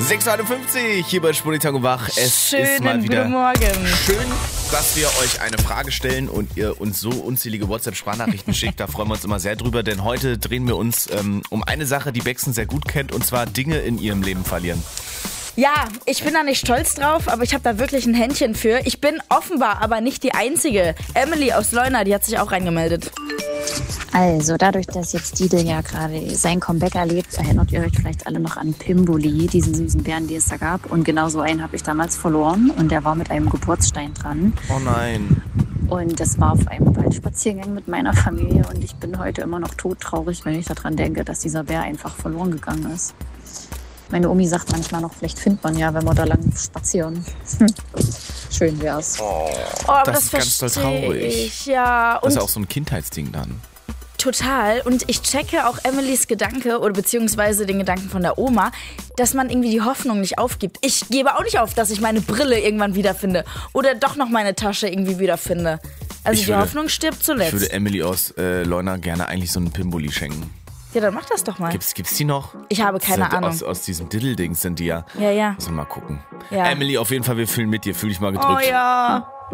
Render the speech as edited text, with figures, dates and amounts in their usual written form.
6:51 hier bei Spulitango Wach. Es ist mal wieder guten Morgen. Schön, dass wir euch eine Frage stellen und ihr uns so unzählige WhatsApp-Sprachnachrichten schickt. Da freuen wir uns immer sehr drüber, denn heute drehen wir uns um eine Sache, die Bexen sehr gut kennt, und zwar Dinge in ihrem Leben verlieren. Ja, ich bin da nicht stolz drauf, aber ich habe da wirklich ein Händchen für. Ich bin offenbar aber nicht die Einzige. Emily aus Leuna, die hat sich auch reingemeldet. Also dadurch, dass jetzt Didel ja gerade sein Comeback erlebt, erinnert ihr euch vielleicht alle noch an Pimboli, diesen süßen Bären, die es da gab. Und genau so einen habe ich damals verloren und der war mit einem Geburtsstein dran. Oh nein. Und das war auf einem Waldspaziergang mit meiner Familie und ich bin heute immer noch todtraurig, wenn ich daran denke, dass dieser Bär einfach verloren gegangen ist. Meine Omi sagt manchmal noch, vielleicht findet man ja, wenn wir da lang spazieren. Schön wär's. Oh, aber das ist ganz doll traurig. Ich, ja. Das ist Und auch so ein Kindheitsding dann. total. Und ich checke auch Emilys Gedanke oder beziehungsweise den Gedanken von der Oma, dass man irgendwie die Hoffnung nicht aufgibt. Ich gebe auch nicht auf, dass ich meine Brille irgendwann wiederfinde oder doch noch meine Tasche irgendwie wiederfinde. Also die Hoffnung stirbt zuletzt. Ich würde Emily aus Leuna gerne eigentlich so einen Pimboli schenken. Ja, dann mach das doch mal. Gibt's die noch? Ich habe keine Ahnung. Aus diesem Diddle-Dings sind die ja. Ja. Müssen wir mal gucken. Ja. Emily, auf jeden Fall, wir fühlen mit dir. Fühl dich mal gedrückt. Oh ja.